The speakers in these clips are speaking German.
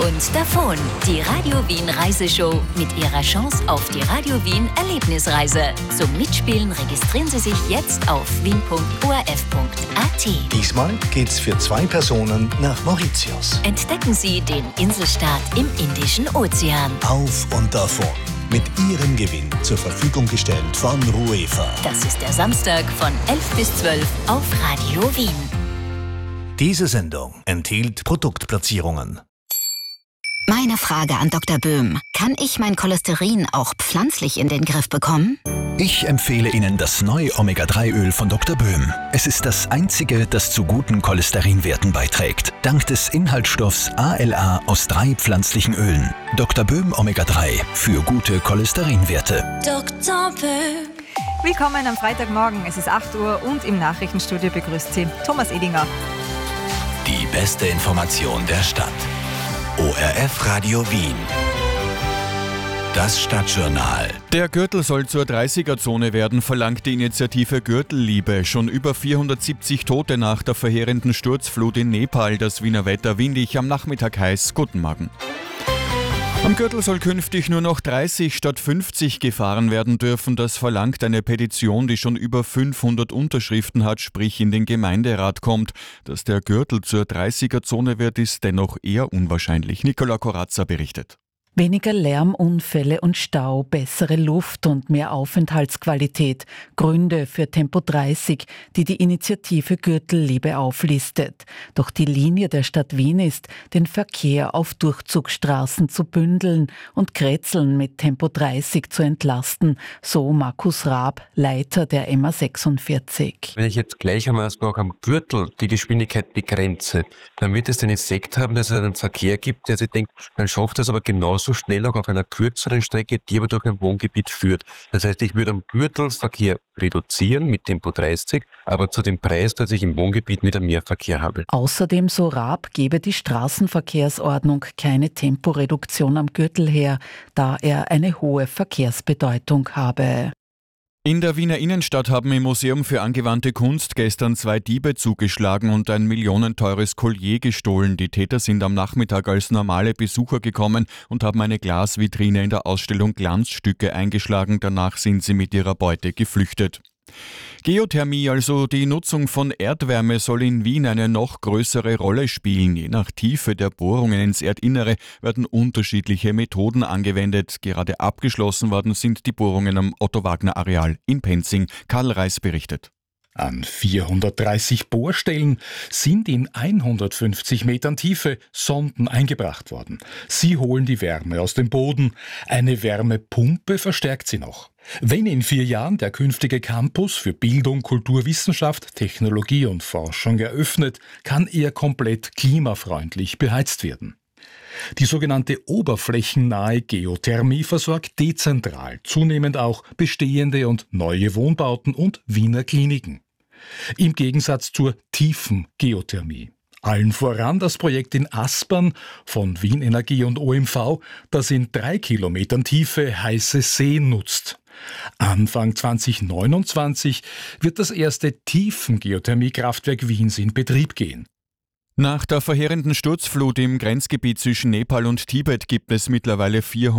und davon. Die Radio Wien Reiseshow mit ihrer Chance auf die Radio Wien Erlebnisreise. Zum Mitspielen registrieren Sie sich jetzt auf wien.orf.at. Diesmal geht's für 2 Personen nach Mauritius. Entdecken Sie den Inselstaat im Indischen Ozean. Auf und davon. Mit Ihrem Gewinn zur Verfügung gestellt von Ruefa. Das ist der Samstag von 11 bis 12 auf Radio Wien. Diese Sendung enthielt Produktplatzierungen. Meine Frage an Dr. Böhm. Kann ich mein Cholesterin auch pflanzlich in den Griff bekommen? Ich empfehle Ihnen das neue Omega-3-Öl von Dr. Böhm. Es ist das einzige, das zu guten Cholesterinwerten beiträgt. Dank des Inhaltsstoffs ALA aus 3 pflanzlichen Ölen. Dr. Böhm Omega-3 für gute Cholesterinwerte. Dr. Böhm. Willkommen am Freitagmorgen. Es ist 8 Uhr und im Nachrichtenstudio begrüßt Sie Thomas Edinger. Die beste Information der Stadt. ORF Radio Wien. Das Stadtjournal. Der Gürtel soll zur 30er-Zone werden, verlangt die Initiative Gürtelliebe. Schon über 470 Tote nach der verheerenden Sturzflut in Nepal. Das Wiener Wetter windig, am Nachmittag heiß. Guten Morgen. Am Gürtel soll künftig nur noch 30 statt 50 gefahren werden dürfen. Das verlangt eine Petition, die schon über 500 Unterschriften hat, sprich in den Gemeinderat kommt. Dass der Gürtel zur 30er-Zone wird, ist dennoch eher unwahrscheinlich. Nicola Corazza berichtet. Weniger Lärm, Unfälle und Stau, bessere Luft und mehr Aufenthaltsqualität. Gründe für Tempo 30, die die Initiative Gürtelliebe auflistet. Doch die Linie der Stadt Wien ist, den Verkehr auf Durchzugsstraßen zu bündeln und Kretzeln mit Tempo 30 zu entlasten, so Markus Raab, Leiter der MA46. Wenn ich jetzt gleichermaßen auch am Gürtel die Geschwindigkeit begrenze, dann wird es den Effekt haben, dass es einen Verkehr gibt, der sich denkt, man schafft es aber genauso schnell auch auf einer kürzeren Strecke, die aber durch ein Wohngebiet führt. Das heißt, ich würde am Gürtelverkehr reduzieren mit Tempo 30, aber zu dem Preis, dass ich im Wohngebiet wieder mehr Verkehr habe. Außerdem, so Raab, gebe die Straßenverkehrsordnung keine Temporeduktion am Gürtel her, da er eine hohe Verkehrsbedeutung habe. In der Wiener Innenstadt haben im Museum für angewandte Kunst gestern 2 Diebe zugeschlagen und ein millionenteures Collier gestohlen. Die Täter sind am Nachmittag als normale Besucher gekommen und haben eine Glasvitrine in der Ausstellung Glanzstücke eingeschlagen. Danach sind sie mit ihrer Beute geflüchtet. Geothermie, also die Nutzung von Erdwärme, soll in Wien eine noch größere Rolle spielen. Je nach Tiefe der Bohrungen ins Erdinnere werden unterschiedliche Methoden angewendet. Gerade abgeschlossen worden sind die Bohrungen am Otto-Wagner-Areal in Penzing. Karl Reis berichtet. An 430 Bohrstellen sind in 150 Metern Tiefe Sonden eingebracht worden. Sie holen die Wärme aus dem Boden. Eine Wärmepumpe verstärkt sie noch. Wenn in 4 Jahren der künftige Campus für Bildung, Kulturwissenschaft, Technologie und Forschung eröffnet, kann er komplett klimafreundlich beheizt werden. Die sogenannte oberflächennahe Geothermie versorgt dezentral zunehmend auch bestehende und neue Wohnbauten und Wiener Kliniken. Im Gegensatz zur tiefen Geothermie. Allen voran das Projekt in Aspern von Wien Energie und OMV, das in 3 Kilometern Tiefe heiße See nutzt. Anfang 2029 wird das erste Tiefengeothermiekraftwerk Wiens in Betrieb gehen. Nach der verheerenden Sturzflut im Grenzgebiet zwischen Nepal und Tibet gibt es mittlerweile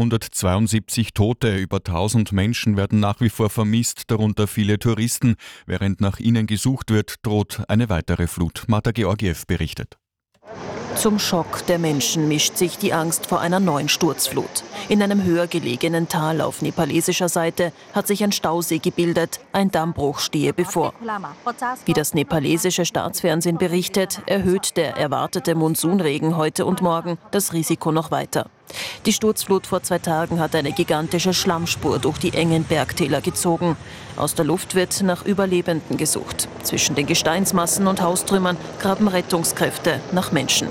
472 Tote. Über 1000 Menschen werden nach wie vor vermisst, darunter viele Touristen. Während nach ihnen gesucht wird, droht eine weitere Flut. Marta Georgiew berichtet. Zum Schock der Menschen mischt sich die Angst vor einer neuen Sturzflut. In einem höher gelegenen Tal auf nepalesischer Seite hat sich ein Stausee gebildet. Ein Dammbruch stehe bevor. Wie das nepalesische Staatsfernsehen berichtet, erhöht der erwartete Monsunregen heute und morgen das Risiko noch weiter. Die Sturzflut vor 2 Tagen hat eine gigantische Schlammspur durch die engen Bergtäler gezogen. Aus der Luft wird nach Überlebenden gesucht. Zwischen den Gesteinsmassen und Haustrümmern graben Rettungskräfte nach Menschen.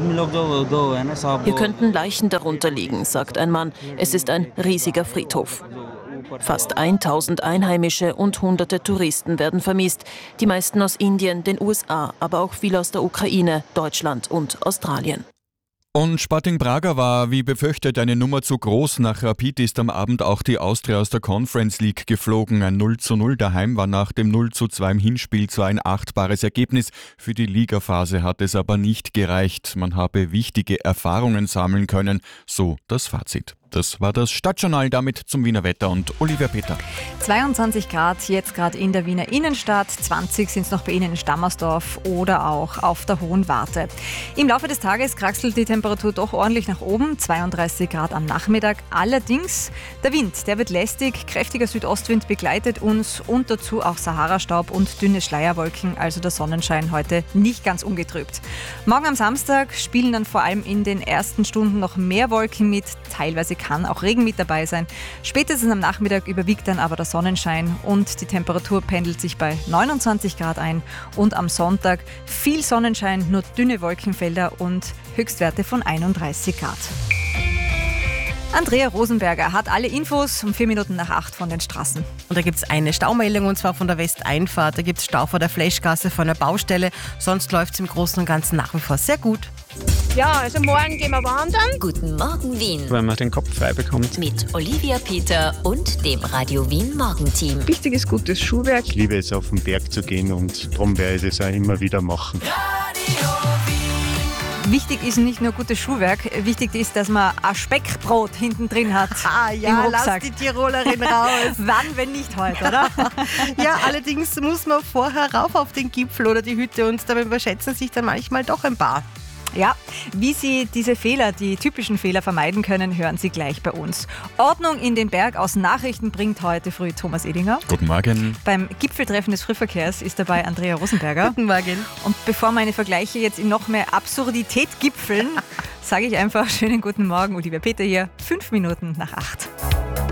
Hier könnten Leichen darunter liegen, sagt ein Mann. Es ist ein riesiger Friedhof. Fast 1000 Einheimische und Hunderte Touristen werden vermisst. Die meisten aus Indien, den USA, aber auch viele aus der Ukraine, Deutschland und Australien. Und Sporting Braga war, wie befürchtet, eine Nummer zu groß. Nach Rapid ist am Abend auch die Austria aus der Conference League geflogen. Ein 0:0 daheim war nach dem 0:2 im Hinspiel zwar ein achtbares Ergebnis. Für die Ligaphase hat es aber nicht gereicht. Man habe wichtige Erfahrungen sammeln können. So das Fazit. Das war das Stadtjournal, damit zum Wiener Wetter und Olivia Peter. 22 Grad jetzt gerade in der Wiener Innenstadt, 20 sind es noch bei Ihnen in Stammersdorf oder auch auf der Hohen Warte. Im Laufe des Tages kraxelt die Temperatur doch ordentlich nach oben, 32 Grad am Nachmittag. Allerdings der Wind, der wird lästig, kräftiger Südostwind begleitet uns und dazu auch Sahara-Staub und dünne Schleierwolken, also der Sonnenschein heute nicht ganz ungetrübt. Morgen am Samstag spielen dann vor allem in den ersten Stunden noch mehr Wolken mit, teilweise kann auch Regen mit dabei sein. Spätestens am Nachmittag überwiegt dann aber der Sonnenschein und die Temperatur pendelt sich bei 29 Grad ein. Und am Sonntag viel Sonnenschein, nur dünne Wolkenfelder und Höchstwerte von 31 Grad. Andrea Rosenberger hat alle Infos um 7:04 von den Straßen. Und da gibt es eine Staumeldung und zwar von der Westeinfahrt. Da gibt es Stau vor der Fleischgasse von der Baustelle. Sonst läuft es im Großen und Ganzen nach wie vor sehr gut. Ja, also morgen gehen wir wandern. Guten Morgen Wien. Wenn man den Kopf frei bekommt. Mit Olivia Peter und dem Radio Wien Morgenteam. Wichtig ist gutes Schuhwerk. Ich liebe es, auf den Berg zu gehen und darum werde ich das auch immer wieder machen. Wichtig ist nicht nur gutes Schuhwerk, wichtig ist, dass man ein Speckbrot hinten drin hat. Ja, im lass Rucksack. die Tirolerin raus. Wann, wenn nicht heute, oder? Ja, allerdings muss man vorher rauf auf den Gipfel oder die Hütte und dabei überschätzen sich dann manchmal doch ein paar. Ja, wie Sie diese Fehler, die typischen Fehler vermeiden können, hören Sie gleich bei uns. Ordnung in den Berg aus Nachrichten bringt heute früh Thomas Edinger. Guten Morgen. Beim Gipfeltreffen des Frühverkehrs ist dabei Andrea Rosenberger. Guten Morgen. Und bevor meine Vergleiche jetzt in noch mehr Absurdität gipfeln, sage ich einfach schönen guten Morgen, Olivia Peter hier, 7:05.